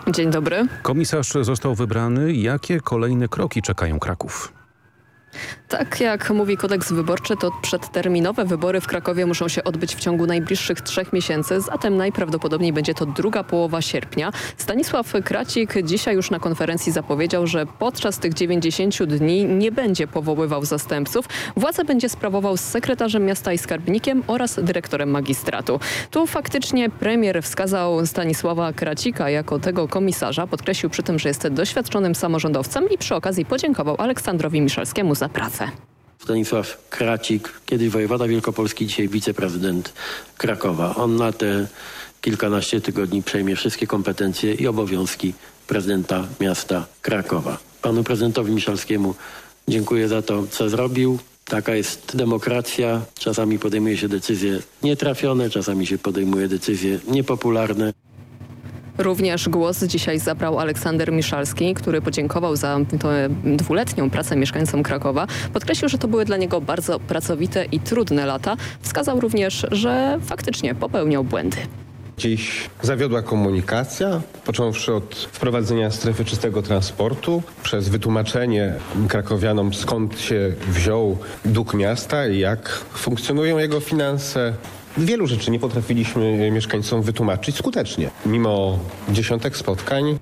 Dzień dobry. Komisarz został wybrany. Jakie kolejne kroki czekają Kraków? Tak jak mówi kodeks wyborczy, to przedterminowe wybory w Krakowie muszą się odbyć w ciągu najbliższych 3 miesięcy, zatem najprawdopodobniej będzie to druga połowa sierpnia. Stanisław Kracik dzisiaj już na konferencji zapowiedział, że podczas tych 90 dni nie będzie powoływał zastępców. Władzę będzie sprawował z sekretarzem miasta i skarbnikiem oraz dyrektorem magistratu. Tu faktycznie premier wskazał Stanisława Kracika jako tego komisarza. Podkreślił przy tym, że jest doświadczonym samorządowcem i przy okazji podziękował Aleksandrowi Miszalskiemu za pracę. Stanisław Kracik, kiedyś wojewoda wielkopolski, dzisiaj wiceprezydent Krakowa. On na te kilkanaście tygodni przejmie wszystkie kompetencje i obowiązki prezydenta miasta Krakowa. Panu prezydentowi Miszalskiemu dziękuję za to, co zrobił. Taka jest demokracja. Czasami podejmuje się decyzje nietrafione, czasami się podejmuje decyzje niepopularne. Również głos dzisiaj zabrał Aleksander Miszalski, który podziękował za tę dwuletnią pracę mieszkańcom Krakowa. Podkreślił, że to były dla niego bardzo pracowite i trudne lata. Wskazał również, że faktycznie popełniał błędy. Dziś zawiodła komunikacja, począwszy od wprowadzenia strefy czystego transportu, przez wytłumaczenie krakowianom, skąd się wziął dług miasta i jak funkcjonują jego finanse. Wielu rzeczy nie potrafiliśmy mieszkańcom wytłumaczyć skutecznie, mimo dziesiątek spotkań.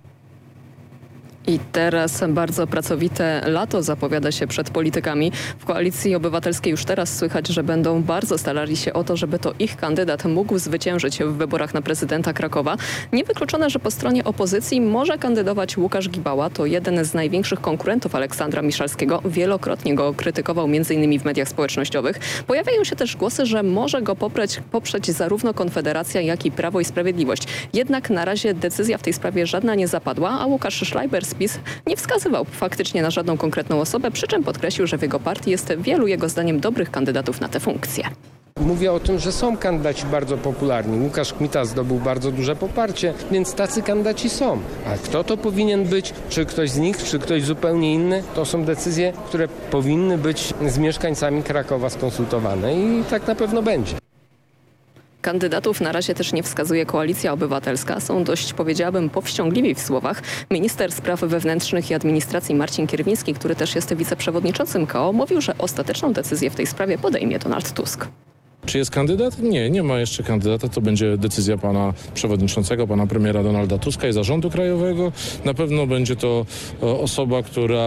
I teraz bardzo pracowite lato zapowiada się przed politykami. W Koalicji Obywatelskiej już teraz słychać, że będą bardzo starali się o to, żeby to ich kandydat mógł zwyciężyć w wyborach na prezydenta Krakowa. Niewykluczone, że po stronie opozycji może kandydować Łukasz Gibała. To jeden z największych konkurentów Aleksandra Miszalskiego. Wielokrotnie go krytykował m.in. w mediach społecznościowych. Pojawiają się też głosy, że może go poprzeć zarówno Konfederacja, jak i Prawo i Sprawiedliwość. Jednak na razie decyzja w tej sprawie żadna nie zapadła, a Łukasz Schreiber z PiS nie wskazywał faktycznie na żadną konkretną osobę, przy czym podkreślił, że w jego partii jest wielu jego zdaniem dobrych kandydatów na tę funkcję. Mówię o tym, że są kandydaci bardzo popularni. Łukasz Kmita zdobył bardzo duże poparcie, więc tacy kandydaci są. A kto to powinien być? Czy ktoś z nich, czy ktoś zupełnie inny? To są decyzje, które powinny być z mieszkańcami Krakowa skonsultowane i tak na pewno będzie. Kandydatów na razie też nie wskazuje Koalicja Obywatelska. Są dość, powiedziałabym, powściągliwi w słowach. Minister spraw wewnętrznych i administracji Marcin Kierwiński, który też jest wiceprzewodniczącym KO, mówił, że ostateczną decyzję w tej sprawie podejmie Donald Tusk. Czy jest kandydat? Nie ma jeszcze kandydata. To będzie decyzja pana przewodniczącego, pana premiera Donalda Tuska i zarządu krajowego. Na pewno będzie to osoba,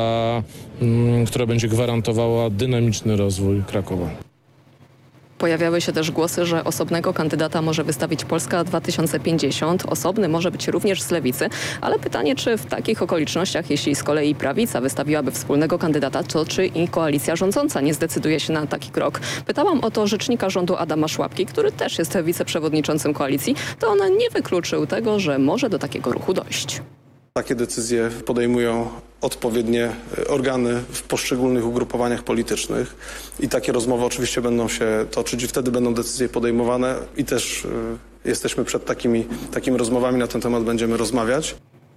która będzie gwarantowała dynamiczny rozwój Krakowa. Pojawiały się też głosy, że osobnego kandydata może wystawić Polska 2050. Osobny może być również z Lewicy. Ale pytanie, czy w takich okolicznościach, jeśli z kolei prawica wystawiłaby wspólnego kandydata, to czy i koalicja rządząca nie zdecyduje się na taki krok? Pytałam o to rzecznika rządu Adama Szłapki, który też jest wiceprzewodniczącym koalicji. To on nie wykluczył tego, że może do takiego ruchu dojść. Takie decyzje podejmują odpowiednie organy w poszczególnych ugrupowaniach politycznych i takie rozmowy oczywiście będą się toczyć i wtedy będą decyzje podejmowane i też jesteśmy przed takimi rozmowami, na ten temat będziemy rozmawiać.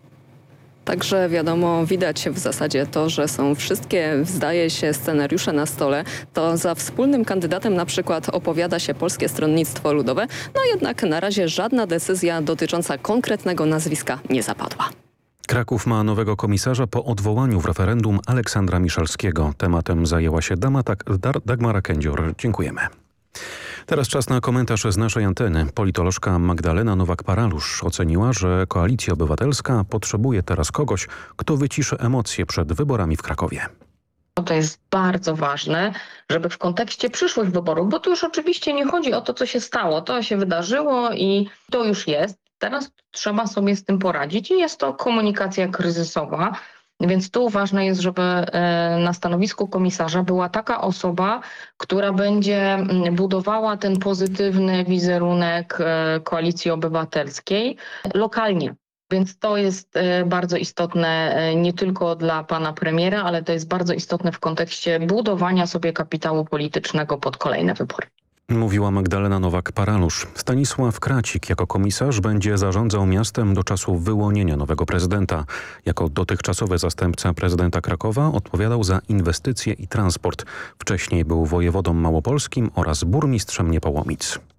Także wiadomo, widać w zasadzie to, że są wszystkie, zdaje się, scenariusze na stole. To za wspólnym kandydatem na przykład opowiada się Polskie Stronnictwo Ludowe. No jednak na razie żadna decyzja dotycząca konkretnego nazwiska nie zapadła. Kraków ma nowego komisarza po odwołaniu w referendum Aleksandra Miszalskiego. Tematem zajęła się Dagmara Kędzior. Dziękujemy. Teraz czas na komentarz z naszej anteny. Politolożka Magdalena Nowak-Paralusz oceniła, że Koalicja Obywatelska potrzebuje teraz kogoś, kto wyciszy emocje przed wyborami w Krakowie. To jest bardzo ważne, żeby w kontekście przyszłych wyborów, bo tu już oczywiście nie chodzi o to, co się stało. To się wydarzyło i to już jest. Teraz trzeba sobie z tym poradzić i jest to komunikacja kryzysowa. Więc tu ważne jest, żeby na stanowisku komisarza była taka osoba, która będzie budowała ten pozytywny wizerunek Koalicji Obywatelskiej lokalnie. Więc to jest bardzo istotne nie tylko dla pana premiera, ale to jest bardzo istotne w kontekście budowania sobie kapitału politycznego pod kolejne wybory. Mówiła Magdalena Nowak-Paralusz. Stanisław Kracik jako komisarz będzie zarządzał miastem do czasu wyłonienia nowego prezydenta. Jako dotychczasowy zastępca prezydenta Krakowa odpowiadał za inwestycje i transport. Wcześniej był wojewodą małopolskim oraz burmistrzem Niepołomic.